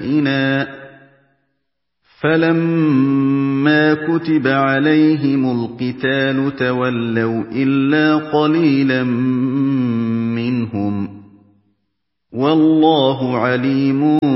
فَلَمَّا كُتِبَ عَلَيْهِمُ الْقِتَالُ تَوَلَّوْا إِلَّا قَلِيلًا مِّنْهُمْ ۗ وَاللَّهُ عَلِيمٌ